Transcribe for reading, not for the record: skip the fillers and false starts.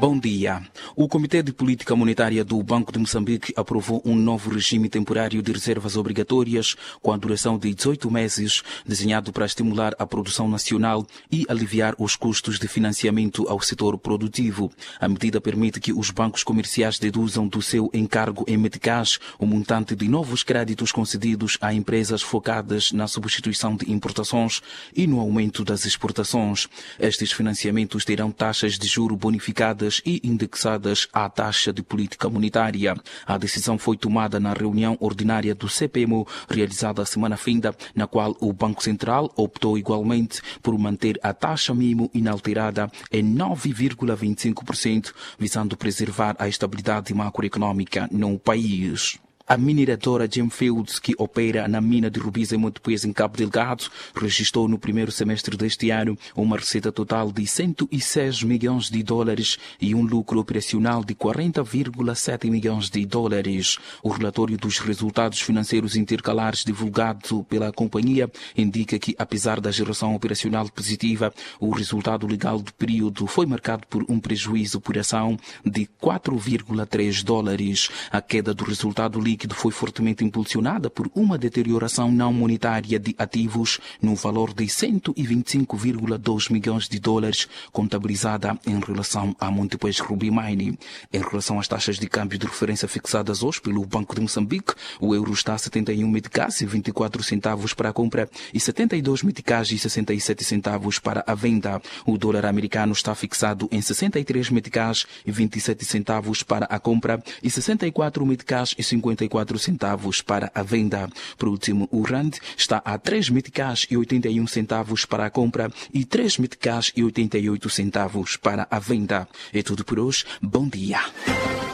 Bom dia. O Comitê de Política Monetária do Banco de Moçambique aprovou um novo regime temporário de reservas obrigatórias com a duração de 18 meses, desenhado para estimular a produção nacional e aliviar os custos de financiamento ao setor produtivo. A medida permite que os bancos comerciais deduzam do seu encargo em meticais o montante de novos créditos concedidos a empresas focadas na substituição de importações e no aumento das exportações. Estes financiamentos terão taxas de juro bonificadas e indexadas à taxa de política monetária. A decisão foi tomada na reunião ordinária do CPMO, realizada a semana finda, na qual o Banco Central optou igualmente por manter a taxa mínima inalterada em 9,25%, visando preservar a estabilidade macroeconômica no país. A mineradora Gemfields, que opera na mina de rubis em Montepuez, em Cabo Delgado, registrou no primeiro semestre deste ano uma receita total de 106 milhões de dólares e um lucro operacional de 40,7 milhões de dólares. O relatório dos resultados financeiros intercalares divulgado pela companhia indica que, apesar da geração operacional positiva, o resultado legal do período foi marcado por um prejuízo por ação de 4,3 dólares. A queda do resultado líquido foi fortemente impulsionada por uma deterioração não monetária de ativos no valor de 125,2 milhões de dólares, contabilizada em relação a Montepuez Ruby Mining. Em relação às taxas de câmbio de referência fixadas hoje pelo Banco de Moçambique, o euro está a 71 meticais e 24 centavos para a compra e 72 meticais e 67 centavos para a venda. O dólar americano está fixado em 63 meticais e 27 centavos para a compra e 64 meticais e 54 centavos para a venda. Por último, o rand está a 3 meticais e 81 centavos para a compra e 3 meticais e 88 centavos para a venda. É tudo por hoje. Bom dia.